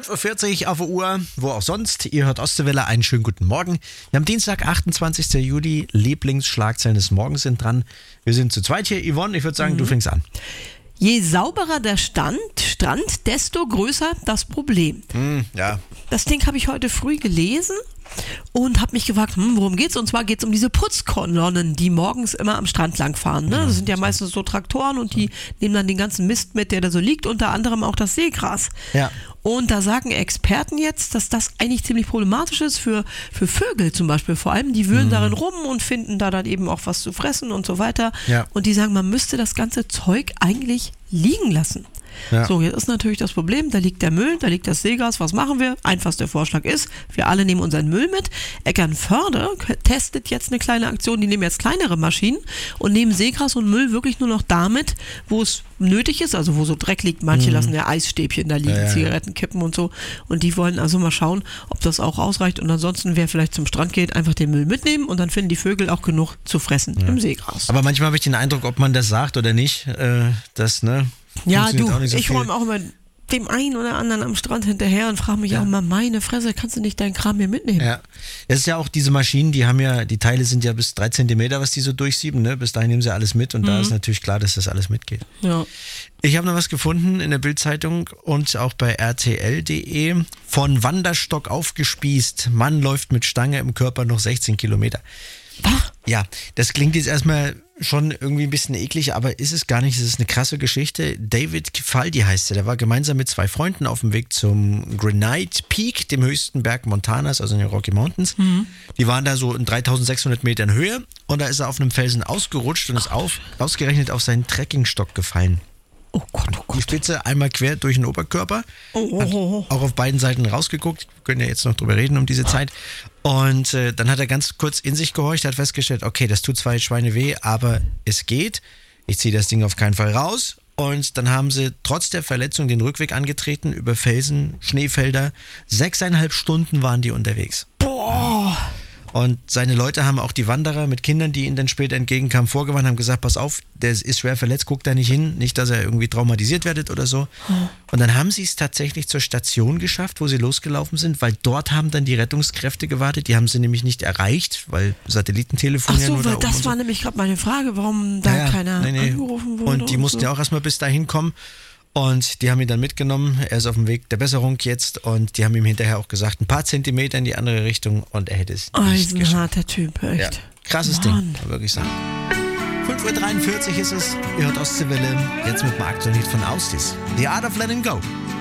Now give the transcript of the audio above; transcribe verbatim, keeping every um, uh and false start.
zwölf Uhr vierzig auf der Uhr, wo auch sonst. Ihr hört Ostseewelle, einen schönen guten Morgen. Wir haben Dienstag, achtundzwanzigsten Juli, Lieblingsschlagzeilen des Morgens sind dran. Wir sind zu zweit hier. Yvonne, ich würde sagen, mhm. du fängst an. Je sauberer der Stand, Strand, desto größer das Problem. Mm, ja. Das Ding habe ich heute früh gelesen und habe mich gefragt, hm, worum geht's? Und zwar geht's um diese Putzkolonnen, die morgens immer am Strand langfahren. Ne? Das sind ja meistens so Traktoren und die nehmen dann den ganzen Mist mit, der da so liegt, unter anderem auch das Seegras. Ja. Und da sagen Experten jetzt, dass das eigentlich ziemlich problematisch ist für, für Vögel zum Beispiel. Vor allem, die wühlen mhm. darin rum und finden da dann eben auch was zu fressen und so weiter. Ja. Und die sagen, man müsste das ganze Zeug eigentlich liegen lassen. Ja. So, jetzt ist natürlich das Problem, da liegt der Müll, da liegt das Seegras, was machen wir? Einfachster Vorschlag ist, wir alle nehmen unseren Müll mit. Eckernförde testet jetzt eine kleine Aktion, die nehmen jetzt kleinere Maschinen und nehmen Seegras und Müll wirklich nur noch damit, wo es nötig ist, also wo so Dreck liegt. Manche mhm. lassen ja Eisstäbchen da liegen, ja, ja. Zigarettenkippen und so, und die wollen also mal schauen, ob das auch ausreicht, und ansonsten, wer vielleicht zum Strand geht, einfach den Müll mitnehmen und dann finden die Vögel auch genug zu fressen ja. im Seegras. Aber manchmal habe ich den Eindruck, ob man das sagt oder nicht, äh, das, ne? Ja, du, so ich räume auch immer dem einen oder anderen am Strand hinterher und frage mich ja. auch mal, meine Fresse, kannst du nicht deinen Kram hier mitnehmen? Ja, das ist ja auch diese Maschinen, die haben ja, die Teile sind ja bis drei Zentimeter, was die so durchsieben, ne? Bis dahin nehmen sie alles mit und mhm. da ist natürlich klar, dass das alles mitgeht. Ja. Ich habe noch was gefunden in der Bild-Zeitung und auch bei R T L punkt de. Von Wanderstock aufgespießt, Mann läuft mit Stange im Körper noch sechzehn Kilometer. Ach. Ja, das klingt jetzt erstmal schon irgendwie ein bisschen eklig, aber ist es gar nicht. Es ist eine krasse Geschichte. David Kifaldi heißt er. Der war gemeinsam mit zwei Freunden auf dem Weg zum Granite Peak, dem höchsten Berg Montanas, also in den Rocky Mountains. Mhm. Die waren da so in dreitausendsechshundert Metern Höhe und da ist er auf einem Felsen ausgerutscht und ist auf, ausgerechnet auf seinen Trekkingstock gefallen. Oh Gott, oh Gott. Die Spitze einmal quer durch den Oberkörper. Oh, oh, oh. Hat auch auf beiden Seiten rausgeguckt. Wir können ja jetzt noch drüber reden um diese Zeit. Und äh, dann hat er ganz kurz in sich gehorcht, hat festgestellt, okay, das tut zwar Schweine weh, aber es geht. Ich ziehe das Ding auf keinen Fall raus. Und dann haben sie trotz der Verletzung den Rückweg angetreten über Felsen, Schneefelder. Sechseinhalb Stunden waren die unterwegs. Boah! Und seine Leute haben auch die Wanderer mit Kindern, die ihnen dann später entgegenkamen, vorgewarnt, haben gesagt, pass auf, der ist schwer verletzt, guck da nicht hin, nicht, dass er irgendwie traumatisiert werdet oder so. Und dann haben sie es tatsächlich zur Station geschafft, wo sie losgelaufen sind, weil dort haben dann die Rettungskräfte gewartet, die haben sie nämlich nicht erreicht, weil Satellitentelefon Ach ja so, nur da weil oben das und so. war nämlich gerade meine Frage, warum da ja, keiner nee, nee. angerufen wurde. Und die und mussten so. ja auch erstmal bis dahin kommen. Und die haben ihn dann mitgenommen, er ist auf dem Weg der Besserung jetzt und die haben ihm hinterher auch gesagt, ein paar Zentimeter in die andere Richtung und er hätte es nicht geschafft. Eisenharter Typ, echt. Ja, krasses Mann. Ding, kann man wirklich sagen. fünf Uhr dreiundvierzig ist es, ihr hört Ostseewelle, jetzt mit dem aktuellen Lied von Austis. The Art of Letting Go.